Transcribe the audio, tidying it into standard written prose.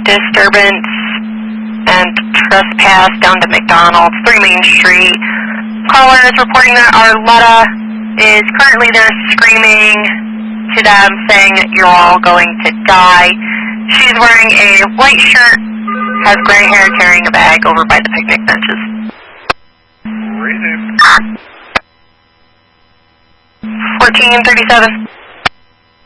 disturbance and trespass down to McDonald's, 3 Main Street. Caller is reporting that Arletta is currently there screaming to them, saying you're all going to die. She's wearing a white shirt, has gray hair, carrying a bag over by the picnic benches. 1437.